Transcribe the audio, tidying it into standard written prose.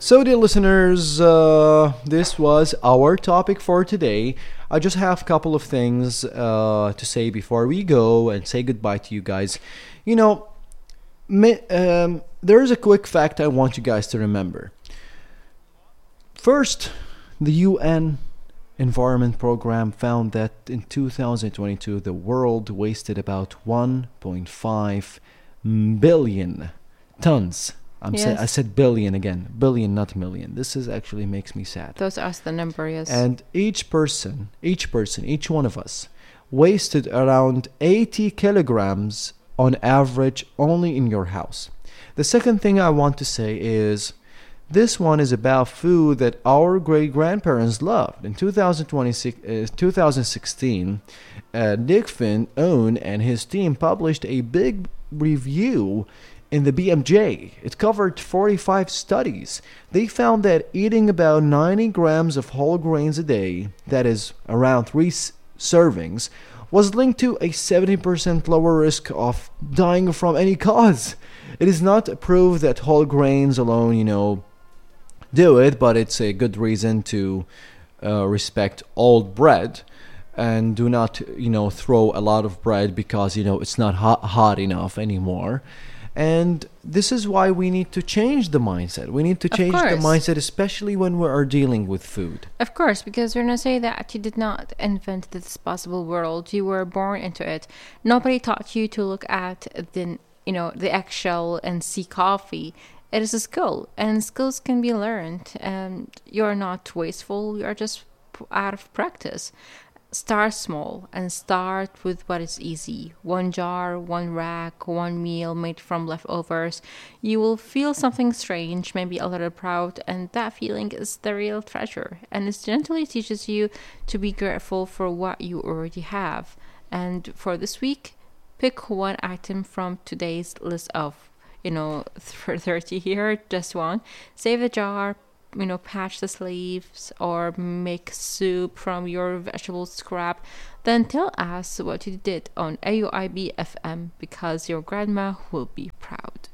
So, dear listeners, this was our topic for today. I just have a couple of things to say before we go and say goodbye to you guys. You know, there is a quick fact I want you guys to remember. First, the UN Environment Program found that in 2022 the world wasted about 1.5 billion tons. I Yes, said billion again, billion, not million. This is actually makes me sad. those are the number, yes. And each one of us wasted around 80 kilograms on average only in your house. The second thing I want to say is this one is about food that our great grandparents loved. In 2016, Nick Finn Owen and his team published a big review in the BMJ. It covered 45 studies. They found that eating about 90 grams of whole grains a day, that is around three servings, was linked to a 70% lower risk of dying from any cause. It is not proved that whole grains alone, do it, but it's a good reason to respect old bread and do not, throw a lot of bread because, it's not hot enough anymore. And this is why we need to change the mindset. We need to Of change the course. mindset, especially when we are dealing with food. Of course, because we're not saying that you did not invent this possible world. You were born into it. Nobody taught you to look at the eggshell and see coffee. It is a skill, and skills can be learned. And you're not wasteful. You are just out of practice. Start small and start with what is easy. One jar, one rack, one meal made from leftovers. You will feel something strange, maybe a little proud, and that feeling is the real treasure. And it gently teaches you to be grateful for what you already have. And for this week, pick one item from today's list of, for 30 here, just one. Save a jar, patch the sleeves or make soup from your vegetable scrap, then tell us what you did on AUIB FM because your grandma will be proud.